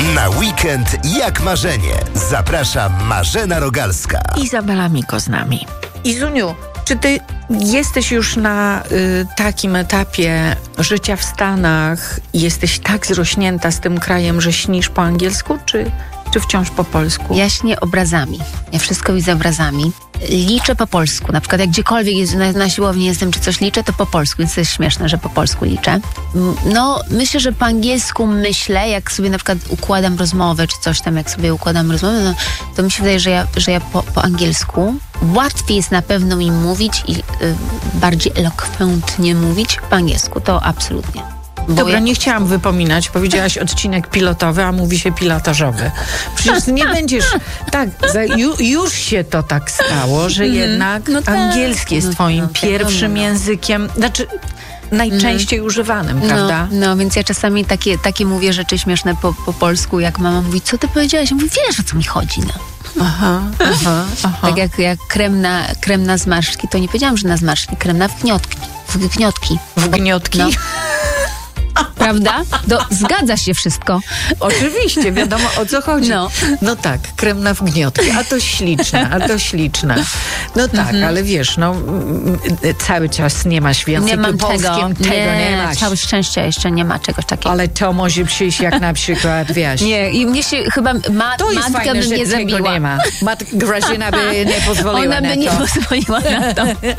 Na weekend jak marzenie. Zaprasza Marzena Rogalska. Izabela Miko z nami. Izuniu, czy ty jesteś już na takim etapie życia w Stanach i jesteś tak zrośnięta z tym krajem, że śnisz po angielsku, czy wciąż po polsku? Ja śnię obrazami. Ja wszystko widzę obrazami. Liczę po polsku. Na przykład jak gdziekolwiek jest, na siłowni jestem, czy coś liczę, to po polsku. Więc to jest śmieszne, że po polsku liczę. No, myślę, że po angielsku myślę, jak sobie na przykład układam rozmowę, czy coś tam, jak sobie układam rozmowę, no, to mi się wydaje, że ja po angielsku łatwiej jest na pewno mi mówić i bardziej elokwentnie mówić po angielsku. To absolutnie. Dobra, nie chciałam wypominać. Powiedziałaś odcinek pilotowy, a mówi się pilotażowy. Przecież nie będziesz... Tak, już się to tak stało, że jednak angielski jest twoim pierwszym językiem. Znaczy... najczęściej używanym, prawda? No, więc ja czasami takie mówię rzeczy śmieszne po polsku, jak mama mówi, co ty powiedziałaś? Ja mówię, wiesz, o co mi chodzi, no. Aha. Tak jak krem na zmarszczki, to nie powiedziałam, że na zmarszczki, krem na wgniotki. Wgniotki? No. Prawda? Zgadza się wszystko. Oczywiście, wiadomo o co chodzi. No tak, krem na wgniotki, a to śliczne. No tak, ale wiesz, cały czas nie masz w języku polskim tego nie masz. Całe szczęście jeszcze nie ma czegoś takiego. Ale to może przyjść jak na przykład, wiesz. Nie, i mnie się chyba matka by mnie zabiła. Nie ma. Grażyna by nie pozwoliła Ona by nie pozwoliła na to.